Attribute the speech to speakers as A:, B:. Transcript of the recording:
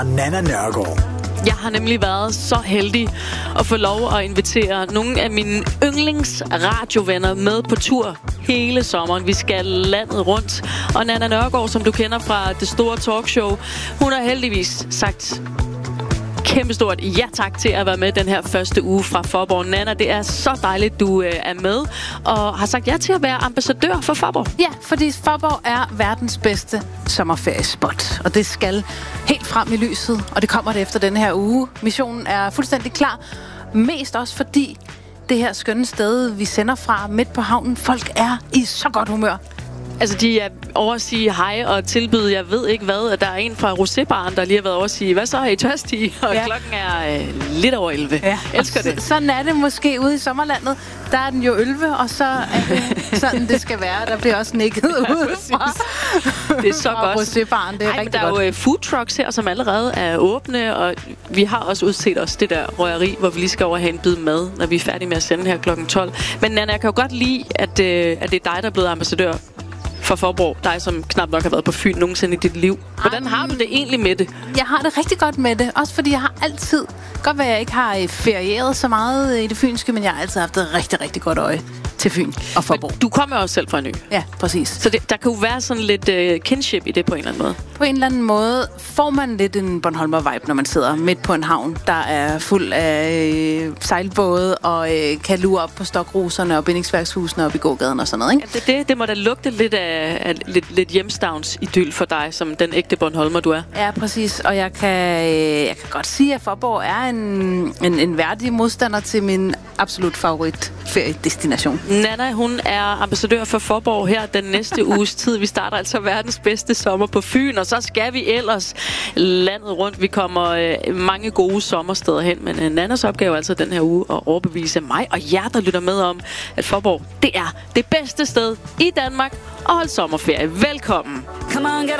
A: Nanna Nørgaard.
B: Jeg har nemlig været så heldig at få lov at invitere nogle af mine yndlingsradiovenner med på tur hele sommeren. Vi skal landet rundt. Og Nanna Nørgaard, som du kender fra det store talkshow, hun har heldigvis sagt kæmpestort ja tak til at være med den her første uge fra Faaborg. Nanna, det er så dejligt, du er med og har sagt ja til at være ambassadør for Faaborg.
C: Ja, fordi Faaborg er verdens bedste sommerferiespot, og det skal helt frem i lyset, og det kommer det efter den her uge. Missionen er fuldstændig klar, mest også fordi det her skønne sted, vi sender fra midt på havnen, folk er i så godt humør.
B: Altså, de er over at sige hej og tilbyde, jeg ved ikke hvad, at der er en fra Rosébaren, der lige har været over at sige, hvad så er I tørstige? Og klokken er lidt over 11.
C: Ja.
B: Elsker det.
C: Sådan er det måske ude i sommerlandet. Der er den jo 11, og så er det sådan, det skal være. Der bliver også nikket udefra.
B: Det er så godt.
C: Rosébaren, det er rigtig
B: der
C: godt.
B: er jo food trucks her, som allerede er åbne, og vi har også udset os det der røgeri, hvor vi lige skal over og have en bid mad, når vi er færdige med at sende her klokken 12. Men Nanna, jeg kan jo godt lide, at det er dig, der er blevet ambassadør for Faaborg, dig som knap nok har været på Fyn nogensinde i dit liv. Hvordan har du det egentlig med det?
C: Jeg har det rigtig godt med det, også fordi jeg har altid, godt være jeg ikke har ferieret så meget i det fynske, men jeg har altid haft et rigtig, rigtig godt øje til Fyn og Faaborg.
B: Men du kommer også selv fra en ø.
C: Ja, præcis.
B: Så der kan jo være sådan lidt kinship i det på en eller anden måde.
C: På en eller anden måde får man lidt en Bornholmer-vibe, når man sidder midt på en havn, der er fuld af sejlbåde og kan lure op på stokroserne og bindingsværkshusene op i gågaden og sådan noget, ikke?
B: Ja, det må da lugte lidt af lidt hjemstavns-idyl for dig, som den ægte Bornholmer, du er.
C: Ja, præcis. Og jeg kan godt sige, at Faaborg er en værdig modstander til min absolut favorit feriedestination.
B: Nanna, hun er ambassadør for Faaborg her den næste uges tid. Vi starter altså verdens bedste sommer på Fyn, og så skal vi ellers landet rundt. Vi kommer mange gode sommersteder hen, men Nannas opgave er altså den her uge at overbevise mig og jer, der lytter med om, at Faaborg, det er det bedste sted i Danmark at holde sommerferie. Velkommen!
D: Come on, get